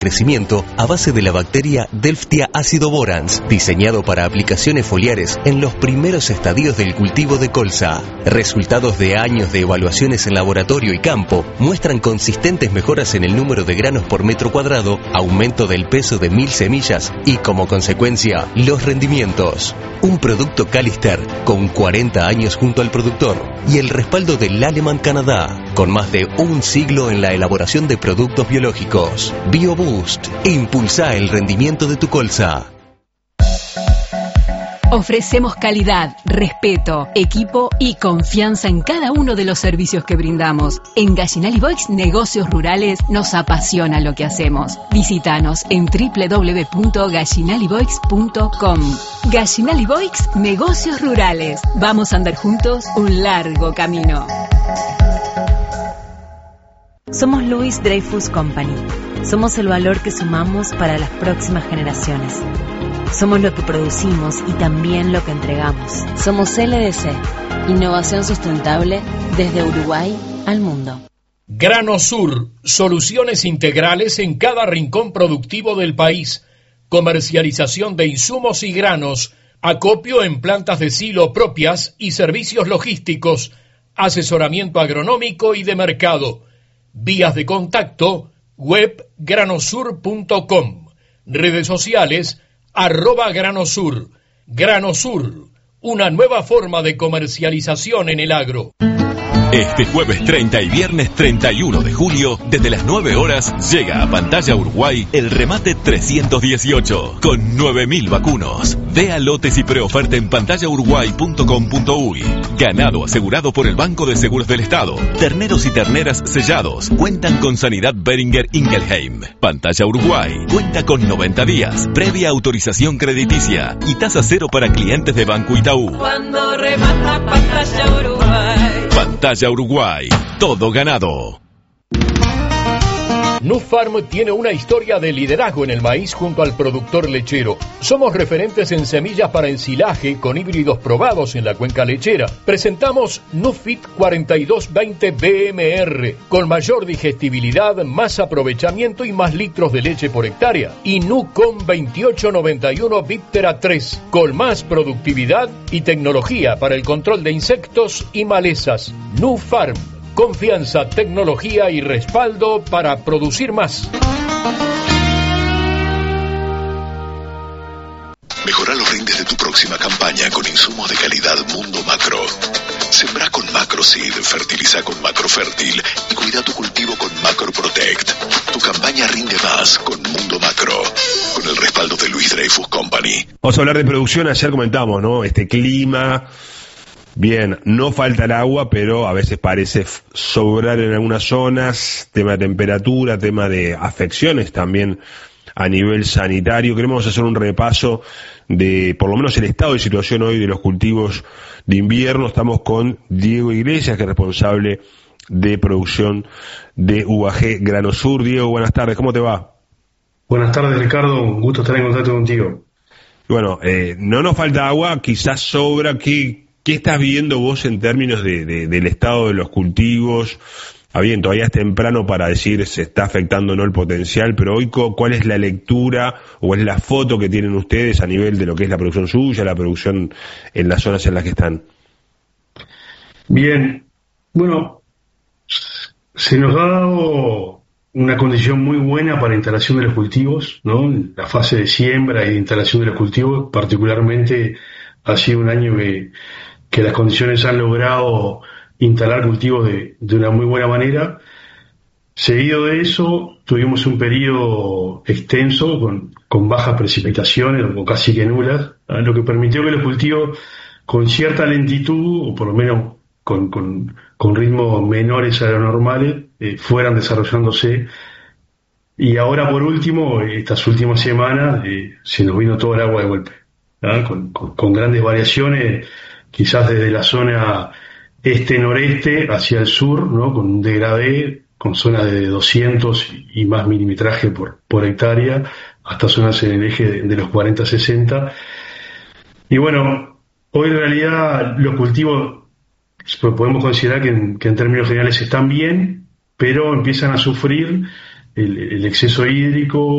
crecimiento a base de la bacteria Delftia acidoborans, diseñado para aplicaciones foliares en los primeros estadios del cultivo de colza. Resultados de años de evaluaciones en laboratorio y campo muestran consistentes mejoras en el número de granos por metro cuadrado, aumento del peso de 1000 semillas y, como consecuencia, los rendimientos. Un producto Calister con 40 años junto al productor y el respaldo del Aleman Canadá, con más de un siglo en la elaboración de productos biológicos. BioBoost, impulsa el rendimiento de tu colza. Ofrecemos calidad, respeto, equipo y confianza en cada uno de los servicios que brindamos. En Gallinal Boix Negocios Rurales nos apasiona lo que hacemos. Visítanos en www.gallinaliboix.com. Gallinal Boix Negocios Rurales. Vamos a andar juntos un largo camino. Somos Louis Dreyfus Company. Somos el valor que sumamos para las próximas generaciones. Somos lo que producimos y también lo que entregamos. Somos LDC, innovación sustentable desde Uruguay al mundo. Granosur, soluciones integrales en cada rincón productivo del país. Comercialización de insumos y granos, acopio en plantas de silo propias y servicios logísticos, asesoramiento agronómico y de mercado. Vías de contacto, web granosur.com. Redes sociales, @Granosur. Granosur, una nueva forma de comercialización en el agro. Este jueves 30 y viernes 31 de julio, desde las 9 horas, llega a Pantalla Uruguay el remate 318, con 9.000 vacunos. Vea lotes y preoferta en pantallauruguay.com.uy. Ganado asegurado por el Banco de Seguros del Estado. Terneros y terneras sellados cuentan con Sanidad Beringer Ingelheim. Pantalla Uruguay cuenta con 90 días, previa autorización crediticia y tasa cero para clientes de Banco Itaú. Cuando remata Pantalla Uruguay. Pantalla Uruguay, todo ganado. Nufarm tiene una historia de liderazgo en el maíz junto al productor lechero. Somos referentes en semillas para ensilaje con híbridos probados en la cuenca lechera. Presentamos Nufit 4220 BMR con mayor digestibilidad, más aprovechamiento y más litros de leche por hectárea. Y Nucom 2891 Viptera 3 con más productividad y tecnología para el control de insectos y malezas. Nufarm. Confianza, tecnología y respaldo para producir más. Mejora los rindes de tu próxima campaña con insumos de calidad Mundo Macro. Sembra con Macroseed, fertiliza con Macrofértil y cuida tu cultivo con Macro Protect. Tu campaña rinde más con Mundo Macro, con el respaldo de Louis Dreyfus Company. Vamos a hablar de producción. Ayer comentamos, ¿no? Este clima. Bien, no falta el agua, pero a veces parece sobrar en algunas zonas, tema de temperatura, tema de afecciones también a nivel sanitario. Queremos hacer un repaso de, por lo menos, el estado de situación hoy de los cultivos de invierno. Estamos con Diego Iglesias, que es responsable de producción de UAG Granosur. Diego, buenas tardes, ¿cómo te va? Buenas tardes, Ricardo, un gusto estar en contacto contigo. Bueno, no nos falta agua, quizás sobra. ¿Qué estás viendo vos en términos del estado de los cultivos? Bien, todavía es temprano para decir se está afectando o no el potencial, pero hoy, ¿cuál es la lectura o cuál es la foto que tienen ustedes a nivel de lo que es la producción suya, la producción en las zonas en las que están? Bien, bueno, se nos ha dado una condición muy buena para instalación de los cultivos, ¿no? La fase de siembra y de instalación de los cultivos, particularmente, ha sido un año que las condiciones han logrado instalar cultivos de una muy buena manera. Seguido de eso, tuvimos un periodo extenso con bajas precipitaciones, o casi que nulas, lo que permitió que los cultivos con cierta lentitud, o por lo menos con ritmos menores a los normales, fueran desarrollándose. Y ahora, por último, estas últimas semanas, se nos vino todo el agua de golpe, con grandes variaciones, quizás desde la zona este-noreste hacia el sur, ¿no? Con un degradé, con zonas de 200 y más milimetraje por hectárea, hasta zonas en el eje de los 40-60. Y bueno, hoy en realidad los cultivos podemos considerar que en términos generales están bien, pero empiezan a sufrir el exceso hídrico